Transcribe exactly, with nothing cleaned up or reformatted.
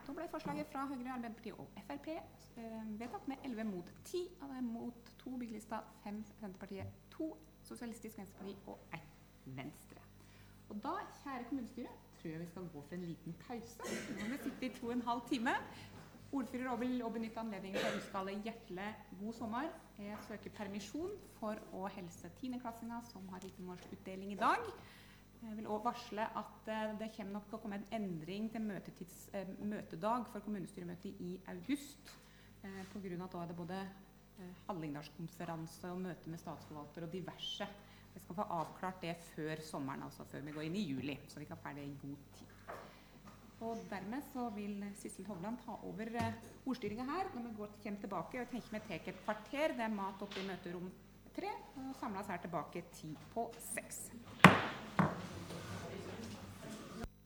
Da ble forslaget fra Høyre, Arbeiderpartiet og F R P eh, vedtatt med elleve mot ti, og det er mot to byggelista, fem Senterpartiet, to Sosialistisk Venstreparti og ett Venstre. Og da, kjære kommunestyre, tror jeg vi skal gå for en liten pause. Nå har vi sittet i to og en halv time. Ordfører og vil benytte anledningen til å ønske alle hjertelig god sommer. Jeg søker permisjon for å helse tiendeklassinger som har vitnemålsutdeling i dag. Jeg vil også varsle at det kommer nok til å komme en endring til møtetids, eh, møtedag for kommunestyremøtet i august. Eh, på grunn av at da er det både eh, Hallingdalskonferanse og møte med statsforvalter og diverse. Vi skal få avklart det før sommeren, altså før vi går inn i juli, så vi kan ferdig i god tid. Og dermed så vil Sissel Hovland ta over eh, ordstyringen her. Når vi går, kommer tilbake, og tenker vi tek et kvarter, det er mat oppe i møterom tre, og samles her tilbake ti på seks.